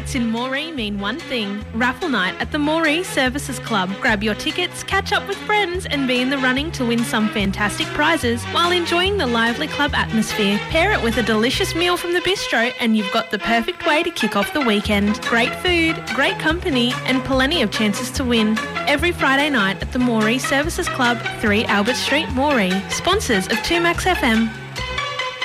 nights in Moree mean one thing, raffle night at the Moree Services Club. Grab your tickets, catch up with friends and be in the running to win some fantastic prizes while enjoying the lively club atmosphere. Pair it with a delicious meal from the bistro and you've got the perfect way to kick off the weekend. Great food, great company and plenty of chances to win. Every Friday night at the Moree Services Club, 3 Albert Street, Moree. Sponsors of 2Max FM.